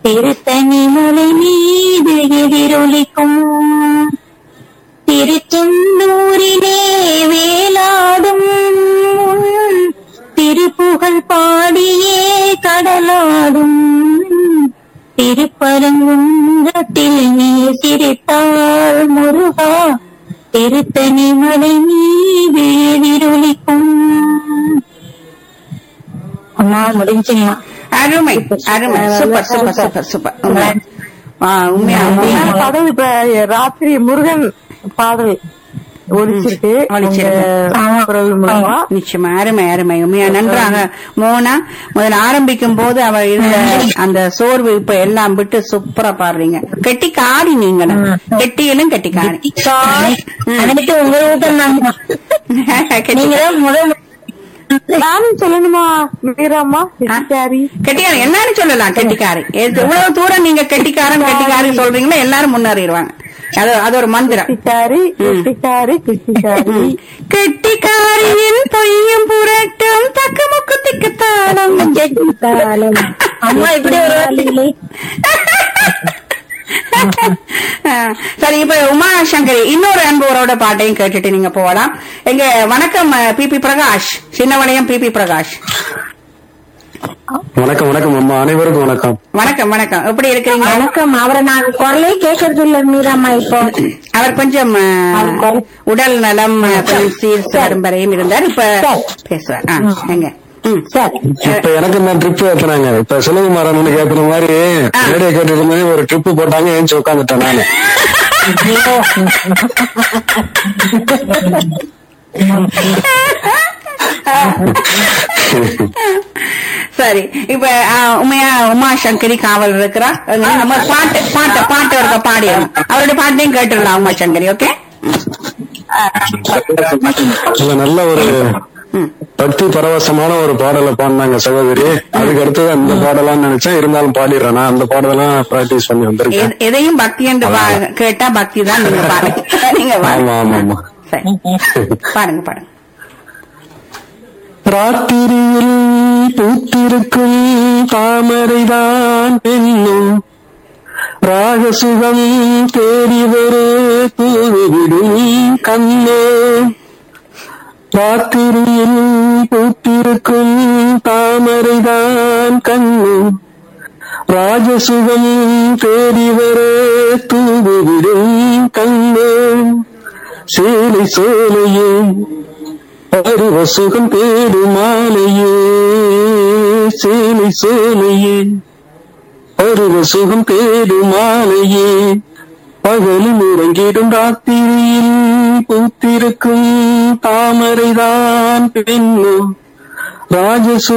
திருத்தணி மலை மீது எதிரொலிக்கும் திருச்செந்தூரிலே வேலாடும் திருப்புகழ் பாடியே கடலாடும் திருப்பரங்குன்றத்தில் நீ சிரித்தாள் முருகா திருத்தணி மலை மீது எதிரொலிக்கும். அம்மா முடிஞ்சுங்களா? அருமை அருமை, சூப்பர் சூப்பர் சூப்பர் சூப்பர். உண்மையா பாடல் இப்ப ராத்திரி முருகன் பாடல் ஒழிச்சிருக்கு. நிச்சயமா அருமை அருமை, உண்மையா நன்றாக. மோனா முதல்ல ஆரம்பிக்கும் போது அவ இருந்த அந்த சோர்வு இப்ப எல்லாம் விட்டு சூப்பரா பாடுறீங்க. கெட்டிக்காரி, நீங்களும் கெட்டியிலும் கெட்டிக்காரி. உங்க வீட்டில் நானும் சொல்லணுமா மீராமா? கெட்டிக்காரி கெட்டிக்காரி என்னன்னு சொல்லலாம். கெட்டிக்காரி இவ்வளவு தூரம் நீங்க கெட்டிக்காரன் கெட்டிக்காரி சொல்றீங்களா, எல்லாரும் முன்னேறிடுவாங்க. அது ஒரு மந்திரம். கெட்டிக்காரி கெட்டிக்காரி கெட்டிக்காரி கெட்டிக்காரியின் தொய்யும் புரட்டும் தக்கமுக்கு திக்குத்தாளம் கெட்டித்தாளம். அம்மா இப்படி ஒரு சரி, இப்ப உமா சங்கரி இன்னொரு அன்போரோட பாட்டையும் கேட்டுட்டு நீங்க போகலாம். எங்க வணக்கம் பிபி பிரகாஷ், சின்னவளையம் பிபி பிரகாஷ். வணக்கம் வணக்கம் அம்மா, அனைவருக்கும் வணக்கம். வணக்கம் வணக்கம், எப்படி இருக்கிறீங்க? வணக்கம். அவரை நான் குரலே கேட்கறது இல்ல மீராமா. இப்போ அவர் கொஞ்சம் உடல் நலம் சீர் சடம்பரையும் இருந்தார். இப்ப பேசுவார். எங்க இப்ப எனக்கு இந்த ட்ரிப் ஏத்துனாங்க. இப்ப சிவகுமாரன் கேட்கிற மாதிரி ரேடியோ கேட்டு மாதிரி ஒரு ட்ரிப் போட்டாங்க, ஏஞ்சி உட்காந்துட்டேன் நானு. சரி, இப்ப உமா சங்கரி காவல் இருக்கிறா. நம்ம பாட்டு பாட்டு பாட்டு இருக்க பாடிடலாம். அவருடைய பாட்டையும் கேட்டுடலாம் உமா சங்கரி. ஓகே, நல்ல ஒரு பக்தி பரவசமான ஒரு பாடலை பாடினாங்க சகோதரி. அதுக்கு அடுத்தது அந்த பாடலாம் நினைச்சேன், இருந்தாலும் பாடிடுறேன். நான் அந்த பாடலாம் பிராக்டிஸ் பண்ணி வந்திருக்கேன். எதையும் பக்தி என்று கேட்டா பக்தி தான் நீங்க பாருங்க. நீங்க ஆமா ஆமா ஆமா, பாருங்க பாருங்க. ராத்திரியில் பூத்திருக்கும் தாமரைதான் பெண்ணும் ராகசுகம் தேடி ஒரு தூவிடும் கண்ணே. ராத்திரியில் பூத்திருக்கும் தாமரைதான் கண்ணும் ராஜசுகம் தேடி வர தூவிடும் கண்ணே. சேலை சோலையே பருவ சுகம் தேடு மாலையே, சேலை சோலையே பருவ சுகம் தேடு மாலையே. பகலில் உறங்கிடும் ராத்திரியில் பூத்திருக்கும் தாமரைதான் பெண்ணும் ராஜசு